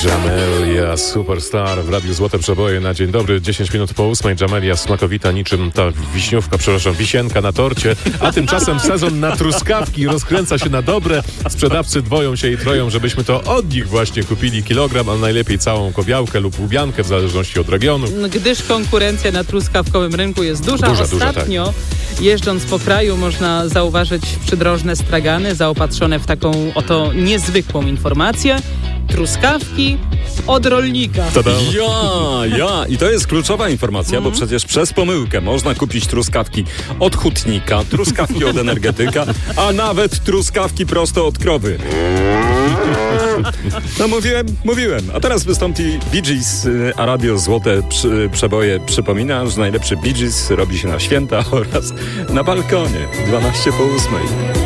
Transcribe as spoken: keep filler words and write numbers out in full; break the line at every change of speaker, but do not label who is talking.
Jamelia Superstar w Radiu Złote Przeboje na dzień dobry. dziesięć minut po ósmej. Jamelia smakowita niczym ta wiśniówka, przepraszam, wisienka na torcie. A tymczasem sezon na truskawki rozkręca się na dobre. Sprzedawcy dwoją się i troją, żebyśmy to od nich właśnie kupili kilogram, a najlepiej całą kobiałkę lub łubiankę w zależności od regionu.
Gdyż konkurencja na truskawkowym rynku jest duża.
Duża,
Ostatnio
duża, tak.
jeżdżąc po kraju można zauważyć przydrożne stragany zaopatrzone w taką oto niezwykłą informację. Truskawki od rolnika.
Tada.
Ja, ja. I to jest kluczowa informacja, mm. bo przecież przez pomyłkę można kupić truskawki od hutnika, truskawki od energetyka, a nawet truskawki prosto od krowy. No mówiłem, mówiłem. A teraz wystąpi Bee Gees, a Radio Złote przy, Przeboje przypomina, że najlepszy Bee Gees robi się na święta oraz na balkonie dwanaście po ósmej.